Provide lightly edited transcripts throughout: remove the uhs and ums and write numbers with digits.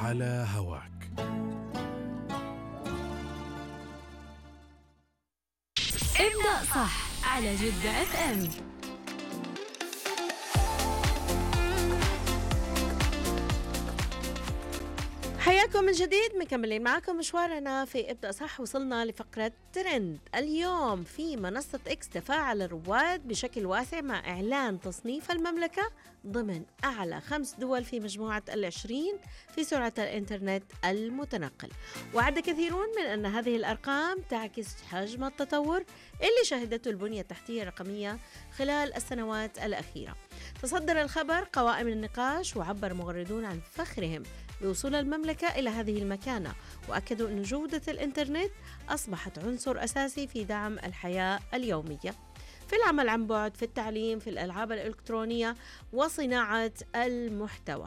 على هواك. ابدأ صح على جدة اف ام. حياكم من جديد، مكملين معكم مشوارنا في ابدأ صح. وصلنا لفقرة ترند. اليوم في منصة اكس تفاعل الرواد بشكل واسع مع إعلان تصنيف المملكة ضمن أعلى 5 دول في مجموعة 20 في سرعة الإنترنت المتنقل. وعد كثيرون من أن هذه الأرقام تعكس حجم التطور اللي شهدته البنية التحتية الرقمية خلال السنوات الأخيرة. تصدر الخبر قوائم النقاش، وعبر مغردون عن فخرهم بوصول المملكة إلى هذه المكانة، وأكدوا أن جودة الإنترنت أصبحت عنصر أساسي في دعم الحياة اليومية، في العمل عن بعد، في التعليم، في الألعاب الإلكترونية وصناعة المحتوى.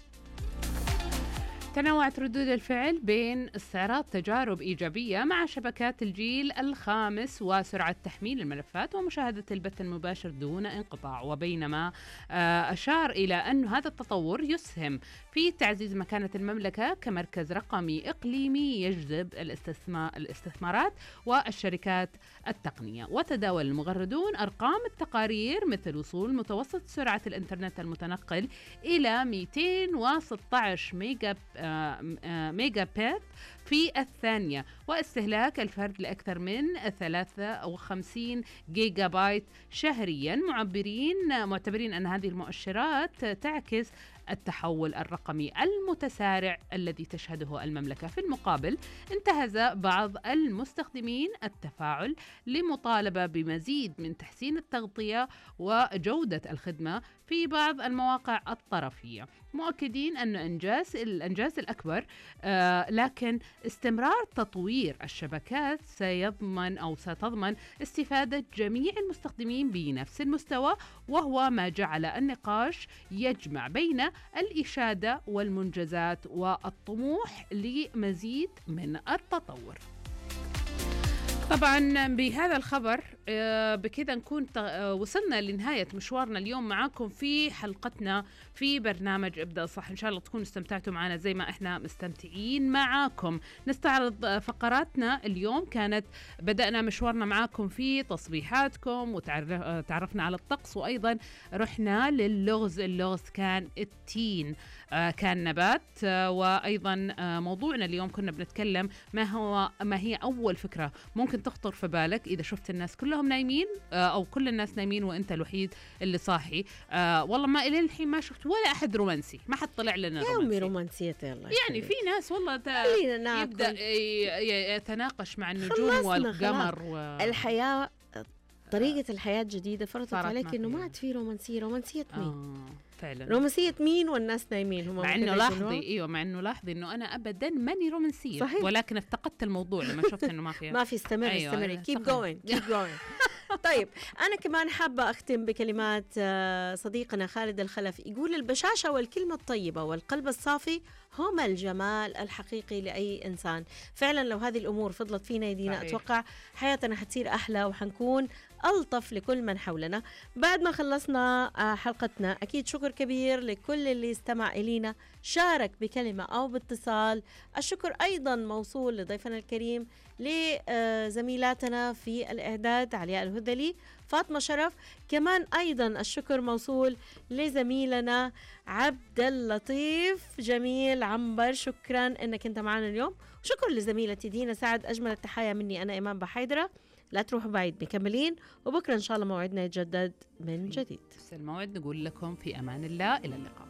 تنوعت ردود الفعل بين استعراض تجارب إيجابية مع شبكات الجيل الخامس وسرعة تحميل الملفات ومشاهدة البث المباشر دون انقطاع، وبينما أشار إلى أن هذا التطور يسهم في تعزيز مكانة المملكة كمركز رقمي إقليمي يجذب الاستثمارات والشركات التقنية. وتداول المغردون أرقام التقارير مثل وصول متوسط سرعة الإنترنت المتنقل إلى 216 ميجا بت في الثانية، واستهلاك الفرد لأكثر من 53 جيجا بايت شهريا، معتبرين أن هذه المؤشرات تعكس التحول الرقمي المتسارع الذي تشهده المملكة. في المقابل انتهز بعض المستخدمين التفاعل لمطالبة بمزيد من تحسين التغطية وجودة الخدمة في بعض المواقع الطرفية، مؤكدين أن الإنجاز الأكبر لكن استمرار تطوير الشبكات ستضمن استفادة جميع المستخدمين بنفس المستوى، وهو ما جعل النقاش يجمع بين الإشادة والمنجزات والطموح لمزيد من التطور. طبعا بهذا الخبر بكذا نكون وصلنا لنهاية مشوارنا اليوم معاكم في حلقتنا في برنامج ابدأ صح. إن شاء الله تكونوا استمتعتوا معنا زي ما إحنا مستمتعين معاكم. نستعرض فقراتنا اليوم. كانت بدأنا مشوارنا معاكم في تصبيحاتكم وتعرفنا على الطقس، وأيضا رحنا للغز. اللغز كان التين، كان نبات. وأيضا موضوعنا اليوم كنا بنتكلم ما هي أول فكرة ممكن تخطر في بالك إذا شفت الناس كلهم نايمين أو كل الناس نايمين وأنت الوحيد اللي صاحي. والله ما إلى الحين ما شفت ولا أحد رومانسي، ما حد طلع لنا رومانسي. رومانسية الله يعني في ناس والله يبدأ يتناقش مع النجوم والقمر الحياة. طريقة الحياة جديدة فرضت عليك إنه ما عاد في رومانسية مين؟ فعلا رومانسية مين والناس نايمين؟ هم مع إنه لاحظي إنه أنا أبدا ماني رومانسية، صحيح. ولكن افتقدت الموضوع لما شفت إنه ما في استمري keep going. طيب أنا كمان حابة أختم بكلمات صديقنا خالد الخلف، يقول البشاشة والكلمة الطيبة والقلب الصافي هما الجمال الحقيقي لأي إنسان. فعلا لو هذه الأمور فضلت فينا يدينا، أتوقع حياتنا حتصير أحلى وحنكون ألطف لكل من حولنا. بعد ما خلصنا حلقتنا، أكيد شكر كبير لكل اللي استمع إلينا، شارك بكلمة أو باتصال. الشكر أيضا موصول لضيفنا الكريم، لزميلاتنا في الإعداد علياء الهذلي، فاطمة شرف. كمان أيضا الشكر موصول لزميلنا عبد اللطيف جميل عنبر، شكرا أنك أنت معنا اليوم. شكر لزميلتي دينا سعد. أجمل التحايا مني أنا إيمان بحيدرة. لا تروحوا بعيد، مكملين، وبكرة إن شاء الله موعدنا يتجدد من جديد. نفس الموعد نقول لكم في أمان الله، إلى اللقاء.